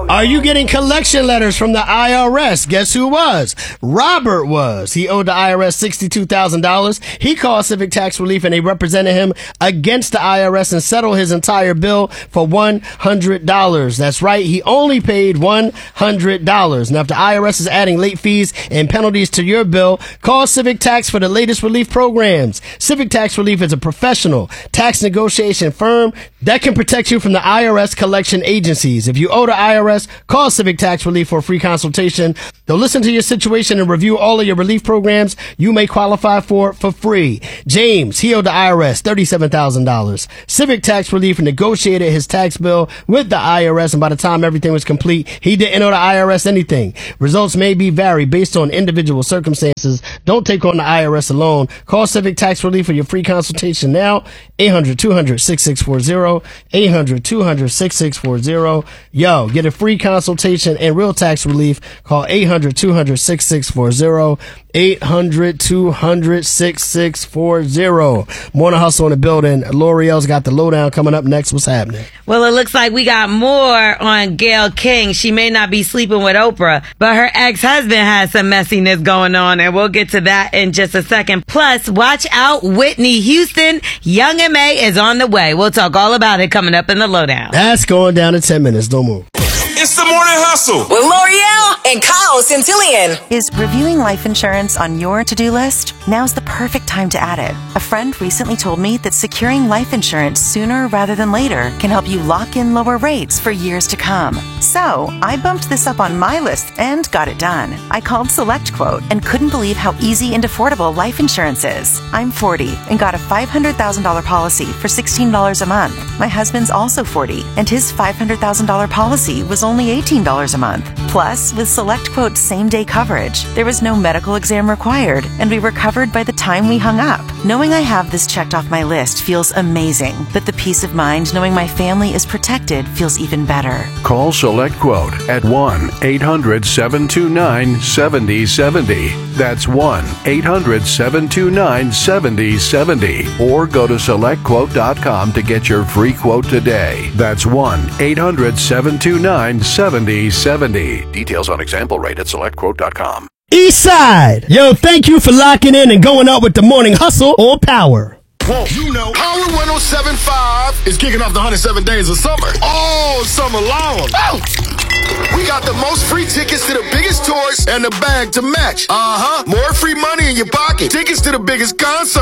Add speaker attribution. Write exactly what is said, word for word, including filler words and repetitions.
Speaker 1: Are you getting collection letters from the I R S? Guess who was? Robert was. He owed the I R S sixty-two thousand dollars. He called Civic Tax Relief and they represented him against the I R S and settled his entire bill for one hundred dollars. That's right. He only paid one hundred dollars. Now, if the I R S is adding late fees and penalties to your bill, call Civic Tax for the latest relief programs. Civic Tax Relief is a professional tax negotiation firm that can protect you from the I R S collection agencies. If you owe the I R S, call Civic Tax Relief for a free consultation. They'll listen to your situation and review all of your relief programs you may qualify for for free. James, he owed the I R S thirty-seven thousand dollars. Civic Tax Relief negotiated his tax bill with the I R S, and by the time everything was complete, he didn't owe the I R S anything. Results may be vary based on individual circumstances. Don't take on the I R S alone. Call Civic Tax Relief for your free consultation now. eight hundred two hundred sixty-six forty. eight hundred two hundred sixty-six forty. Yo, get a free consultation and real tax relief. Call eight hundred two hundred sixty-six forty. eight hundred two hundred sixty-six forty. Morning Hustle in the building. L'Oreal's got the lowdown coming up next. What's happening?
Speaker 2: Well, it looks like we got more on Gayle King. She may not be sleeping with Oprah, but her ex-husband has some messiness going on, and we'll get to that in just a second. Plus, watch out, Whitney Houston. Young M A is on the way. We'll talk all about it coming up in the lowdown.
Speaker 1: That's going down in ten minutes. Don't move.
Speaker 3: It's the Morning Hustle
Speaker 4: with L'Oreal and Kyle Centillion.
Speaker 5: Is reviewing life insurance on your to-do list? Now's the perfect time to add it. A friend recently told me that securing life insurance sooner rather than later can help you lock in lower rates for years to come. So I bumped this up on my list and got it done. I called SelectQuote and couldn't believe how easy and affordable life insurance is. I'm forty and got a five hundred thousand dollars policy for sixteen dollars a month. My husband's also forty and his five hundred thousand dollars policy was only eighteen dollars a month. Plus, with SelectQuote's same-day coverage, there was no medical exam required, and we were covered by the time we hung up. Knowing I have this checked off my list feels amazing, but the peace of mind knowing my family is protected feels even better.
Speaker 6: Call SelectQuote at one eight hundred seven two nine seven zero seven zero. That's one eight hundred seven two nine seven zero seven zero. Or go to select quote dot com to get your free quote today. That's one eight hundred seven two nine seven zero seven zero. Details on example rate at select quote dot com.
Speaker 1: Eastside. Yo, thank you for locking in and going up with the Morning Hustle on Power.
Speaker 3: Whoa, you know, Power one oh seven point five is kicking off the one hundred seven days of summer. All summer long. Oh. We got the most free tickets to the biggest tours and the bag to match. Uh-huh. More free money in your pocket. Tickets to the biggest concert.